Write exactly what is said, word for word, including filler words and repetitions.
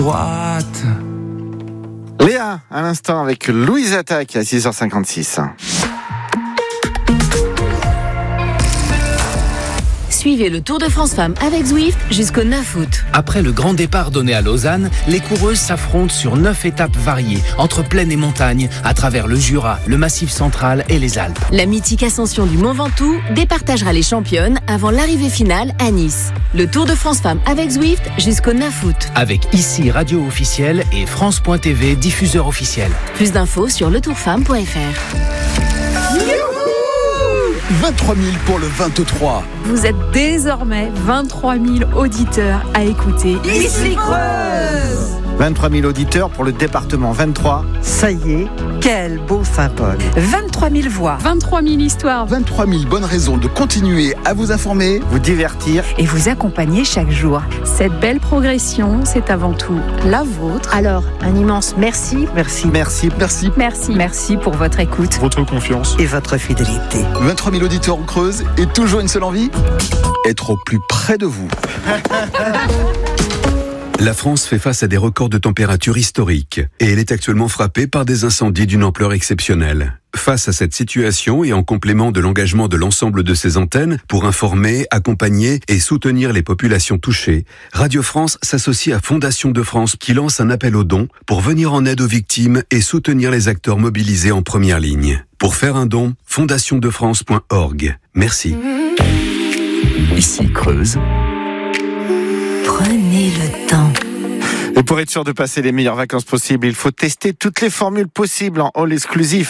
Droite. Léa, à l'instant avec Louise Attaque à six heures cinquante-six. Suivez le Tour de France Femmes avec Zwift jusqu'au neuf août. Après le grand départ donné à Lausanne, les coureuses s'affrontent sur neuf étapes variées, entre plaine et montagne, à travers le Jura, le Massif central et les Alpes. La mythique ascension du Mont Ventoux départagera les championnes avant l'arrivée finale à Nice. Le Tour de France Femmes avec Zwift jusqu'au neuf août. Avec ici Radio officielle et France point T V, diffuseur officiel. Plus d'infos sur le tour femme point f r. vingt-trois mille pour le vingt-trois. Vous êtes désormais vingt-trois mille auditeurs à écouter Ici Creuse. vingt-trois mille auditeurs pour le département vingt-trois. Ça y est, quel beau symbole. vingt-trois mille voix. vingt-trois mille histoires. vingt-trois mille bonnes raisons de continuer à vous informer, vous divertir Et vous accompagner chaque jour. Cette belle progression, c'est avant tout la vôtre. Alors, un immense merci. Merci. Merci. merci. Merci. Merci pour votre écoute. Votre confiance. Et votre fidélité. vingt-trois mille auditeurs en Creuse et toujours une seule envie, être au plus près de vous. La France fait face à des records de température historiques et elle est actuellement frappée par des incendies d'une ampleur exceptionnelle. Face à cette situation et en complément de l'engagement de l'ensemble de ses antennes pour informer, accompagner et soutenir les populations touchées, Radio France s'associe à Fondation de France qui lance un appel aux dons pour venir en aide aux victimes et soutenir les acteurs mobilisés en première ligne. Pour faire un don, fondation de france point org. Merci. Ici Creuse. Prenez le temps. Et pour être sûr de passer les meilleures vacances possibles, il faut tester toutes les formules possibles en all exclusif.